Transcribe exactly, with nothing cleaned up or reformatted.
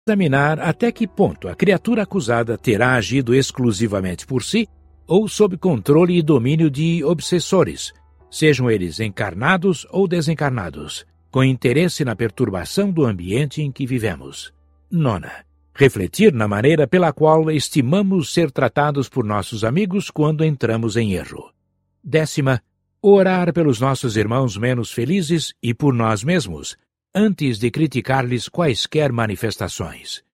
examinar até que ponto a criatura acusada terá agido exclusivamente por si ou sob controle e domínio de obsessores, sejam eles encarnados ou desencarnados, com interesse na perturbação do ambiente em que vivemos. Nona, refletir na maneira pela qual estimamos ser tratados por nossos amigos quando entramos em erro. Décima, orar pelos nossos irmãos menos felizes e por nós mesmos, antes de criticar-lhes quaisquer manifestações.